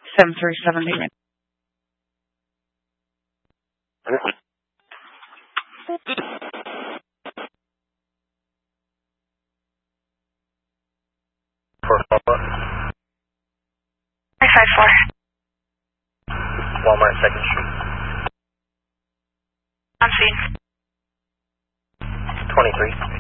737 David. Walmart 2nd Street. On scene. 23.